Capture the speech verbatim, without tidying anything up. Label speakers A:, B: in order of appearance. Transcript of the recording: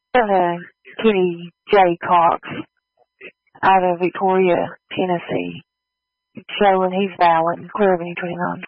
A: uh, Kenny J. Cox out of Victoria, Tennessee, showing he's valid, clear of any twenty-nine.